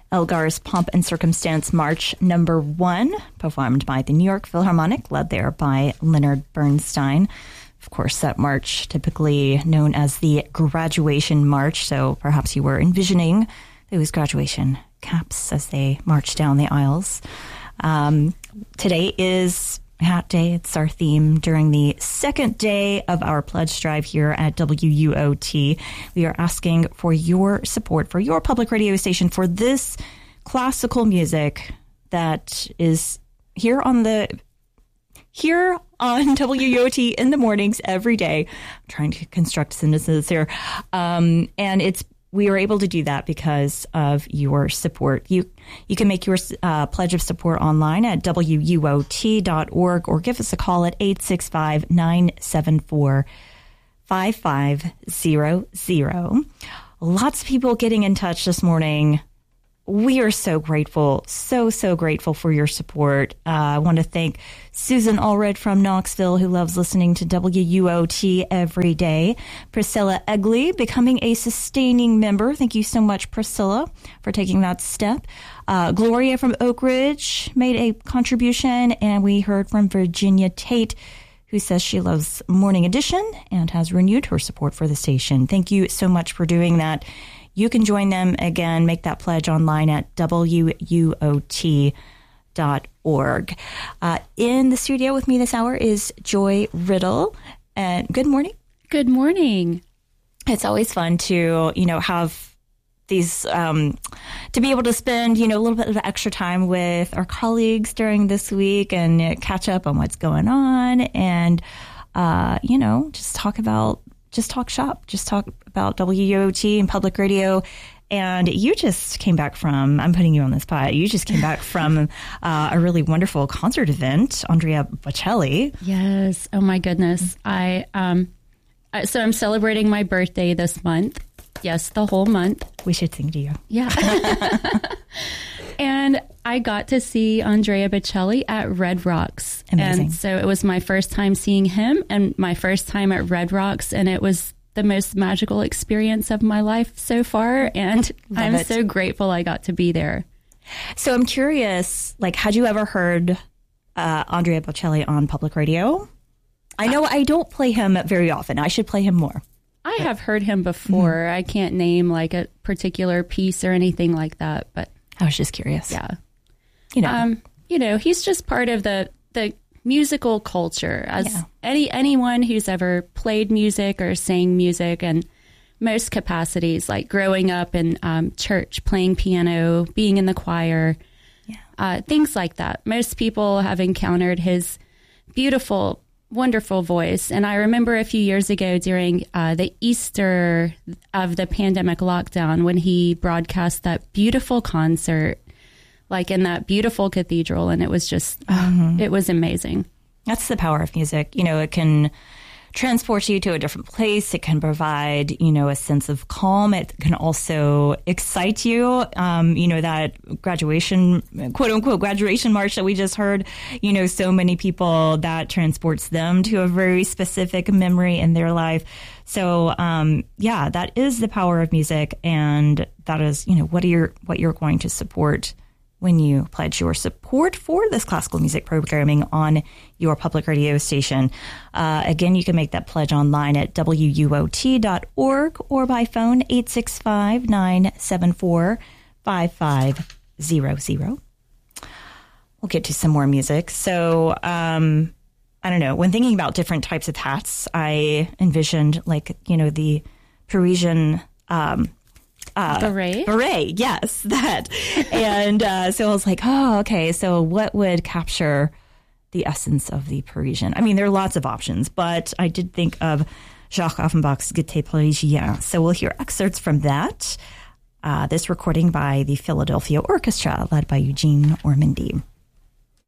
Elgar's Pomp and Circumstance March number 1, performed by the New York Philharmonic, led there by Leonard Bernstein. Of course, that march typically known as the Graduation March, so perhaps you were envisioning those graduation caps as they march down the aisles. Today is Hat Day. It's our theme during the second day of our pledge drive here at WUOT. We are asking for your support for your public radio station for this classical music that is here on WUOT in the mornings every day. I'm trying to construct sentences here. And we are able to do that because of your support. You can make your pledge of support online at WUOT.org or give us a call at 865-974-5500. Lots of people getting in touch this morning. We are so grateful, so grateful for your support. I want to thank Susan Allred from Knoxville, who loves listening to WUOT every day. Priscilla Egley, becoming a sustaining member. Thank you so much, Priscilla, for taking that step. Gloria from Oak Ridge made a contribution, and we heard from Virginia Tate, who says she loves Morning Edition and has renewed her support for the station. Thank you so much for doing that. You can join them again, make that pledge online at WUOT.org. In the studio with me this hour is Joy Riddle. And good morning. Good morning. It's always fun to, have these, to be able to spend, a little bit of extra time with our colleagues during this week and catch up on what's going on and, just talk shop, just talk about WUOT and public radio. And you just came back from, I'm putting you on the spot, you just came back from a really wonderful concert event, Andrea Bocelli. Yes. Oh my goodness. So I'm celebrating my birthday this month. Yes, the whole month. We should sing to you. Yeah. And I got to see Andrea Bocelli at Red Rocks. Amazing. And so it was my first time seeing him and my first time at Red Rocks. And it was the most magical experience of my life so far. And I'm so grateful I got to be there. So I'm curious, had you ever heard Andrea Bocelli on public radio? I know I don't play him very often. I should play him more. I have heard him before. Mm-hmm. I can't name a particular piece or anything like that, but I was just curious. Yeah. He's just part of the musical culture as anyone who's ever played music or sang music in most capacities, like growing up in church, playing piano, being in the choir, things like that. Most people have encountered his beautiful, wonderful voice. And I remember a few years ago during the Easter of the pandemic lockdown when he broadcast that beautiful concert, in that beautiful cathedral. And it was just, it was amazing. That's the power of music. It can transport you to a different place. It can provide, a sense of calm. It can also excite you. That graduation, quote unquote, graduation march that we just heard, so many people that transports them to a very specific memory in their life. So, that is the power of music. And that is, what you're going to support when you pledge your support for this classical music programming on your public radio station. Again, you can make that pledge online at WUOT.org or by phone 865-974-5500. We'll get to some more music. So, I don't know. When thinking about different types of hats, I envisioned the Parisian beret, yes, that. And so I was like, oh, okay, so what would capture the essence of the Parisian? I mean, there are lots of options, but I did think of Jacques Offenbach's Gaieté Parisienne. So we'll hear excerpts from that. This recording by the Philadelphia Orchestra, led by Eugene Ormandy.